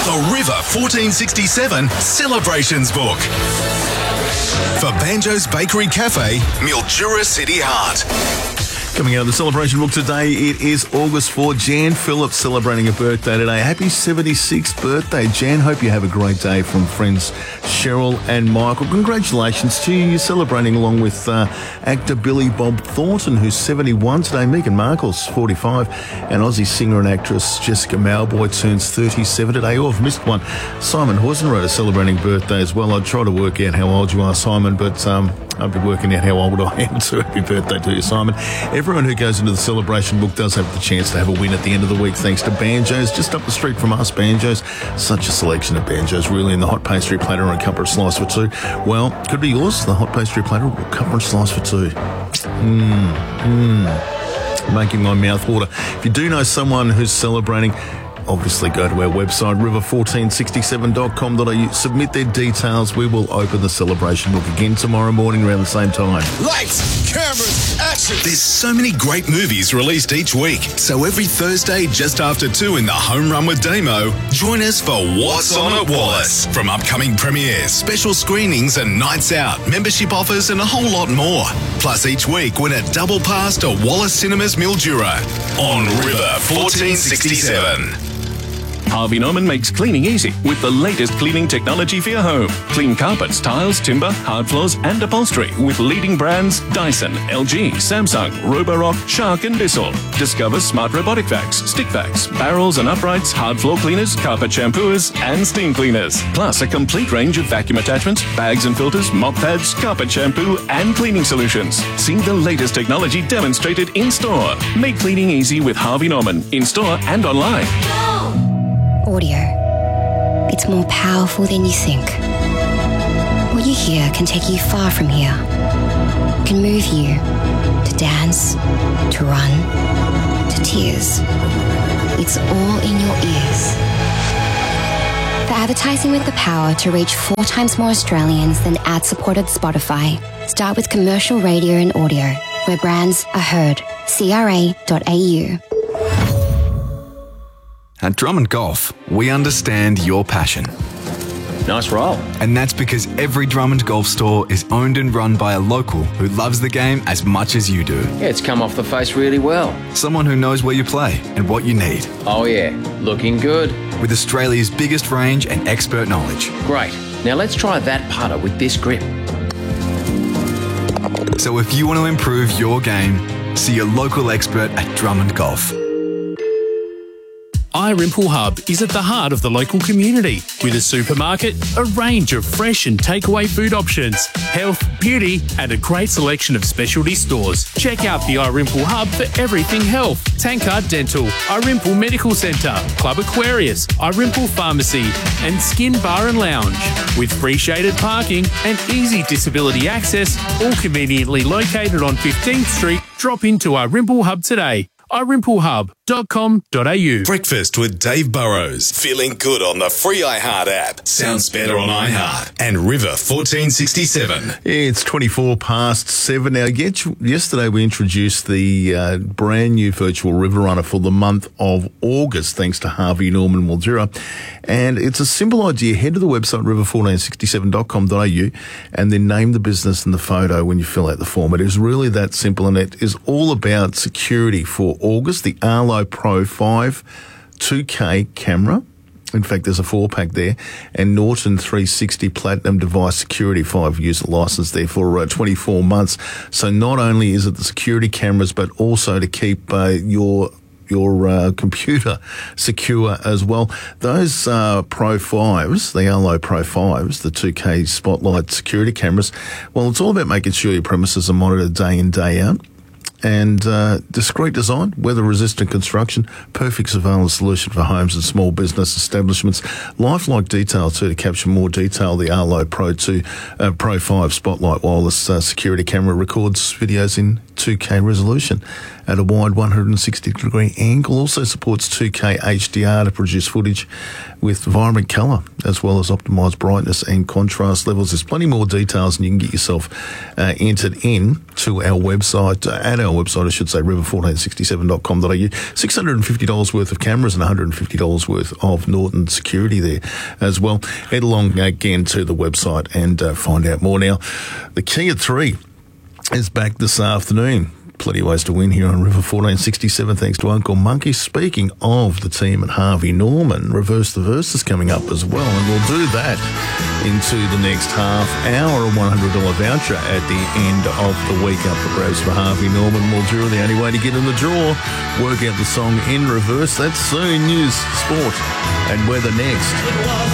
The River 1467 Celebrations Book. For Banjo's Bakery Cafe, Mildura City Heart. Coming out of the celebration book today, it is August 4. Jan Phillips celebrating a birthday today. Happy 76th birthday, Jan. Hope you have a great day from friends Cheryl and Michael. Congratulations to you. You're celebrating along with actor Billy Bob Thornton, who's 71 today. Meghan Markle's 45. And Aussie singer and actress Jessica Mauboy turns 37 today. Oh, I've missed one. Simon Hoisenroder celebrating birthday as well. I'd try to work out how old you are, Simon, but I've been working out how old I am too. Happy birthday to you, Simon. Everyone who goes into the celebration book does have the chance to have a win at the end of the week, thanks to Banjo's. Just up the street from us, Banjo's. Such a selection of Banjo's, really, in the hot pastry platter and a cuppa slice for two. Well, could be yours, the hot pastry platter or cuppa and slice for two. Making my mouth water. If you do know someone who's celebrating, obviously go to our website, river1467.com.au. Submit their details. We will open the celebration book again tomorrow morning around the same time. Lights, cameras, action. There's so many great movies released each week. So every Thursday, just after 2 in the Home Run with Damo, join us for What's On at Wallace. From upcoming premieres, special screenings and nights out, membership offers and a whole lot more. Plus each week, win a double pass to Wallace Cinemas Mildura on River 1467. Harvey Norman makes cleaning easy with the latest cleaning technology for your home. Clean carpets, tiles, timber, hard floors and upholstery with leading brands Dyson, LG, Samsung, Roborock, Shark and Bissell. Discover smart robotic vacs, stick vacs, barrels and uprights, hard floor cleaners, carpet shampooers and steam cleaners. Plus a complete range of vacuum attachments, bags and filters, mop pads, carpet shampoo and cleaning solutions. See the latest technology demonstrated in store. Make cleaning easy with Harvey Norman in store and online. Audio. It's more powerful than you think. What you hear can take you far from here. It can move you to dance, to run, to tears. It's all in your ears. For advertising with the power to reach 4 times more Australians than ad-supported Spotify, start with commercial radio and audio, where brands are heard. CRA.au. At Drummond Golf, we understand your passion. Nice roll. And that's because every Drummond Golf store is owned and run by a local who loves the game as much as you do. Yeah, it's come off the face really well. Someone who knows where you play and what you need. Oh yeah, looking good. With Australia's biggest range and expert knowledge. Great. Now let's try that putter with this grip. So if you want to improve your game, see your local expert at Drummond Golf. iRimple Hub is at the heart of the local community with a supermarket, a range of fresh and takeaway food options, health, beauty and a great selection of specialty stores. Check out the iRimple Hub for everything health. Tankard Dental, iRimple Medical Centre, Club Aquarius, iRimple Pharmacy and Skin Bar and Lounge. With free shaded parking and easy disability access, all conveniently located on 15th Street, drop into iRimple Hub today. iRimpleHub.com.au. Breakfast with Dave Burrows. Feeling good on the free iHeart app. Sounds better on iHeart. And River 1467. It's 24 past 7 now. Yesterday we introduced the brand new virtual River Runner for the month of August, thanks to Harvey Norman Mildura. And it's a simple idea. Head to the website river1467.com.au and then name the business and the photo when you fill out the form. It is really that simple, and it is all about security for August. The Arlo Pro 5 2K camera. In fact, there's a 4-pack there. And Norton 360 Platinum Device Security 5-user license there for 24 months. So not only is it the security cameras, but also to keep your computer secure as well. Those Pro 5s, the Arlo Pro 5s, the 2K Spotlight security cameras, well, it's all about making sure your premises are monitored day in, day out. And discreet design, weather-resistant construction, perfect surveillance solution for homes and small business establishments. Lifelike detail too to capture more detail. The Arlo Pro 5 Spotlight wireless security camera records videos in 2K resolution. at a wide 160-degree angle. Also supports 2K HDR to produce footage with vibrant colour, as well as optimised brightness and contrast levels. There's plenty more details, and you can get yourself entered in to our website, river1467.com.au. $650 worth of cameras and $150 worth of Norton security there as well. Head along again to the website and find out more. Now, the Kia 3 is back this afternoon. Plenty of ways to win here on River 1467, thanks to Uncle Monkey. Speaking of the team at Harvey Norman, Reverse the Verse is coming up as well, and we'll do that into the next half hour. A $100 voucher at the end of the week up for grabs for Harvey Norman Mildura. The only way to get in the draw, work out the song in reverse. That's soon. News, sport and weather next.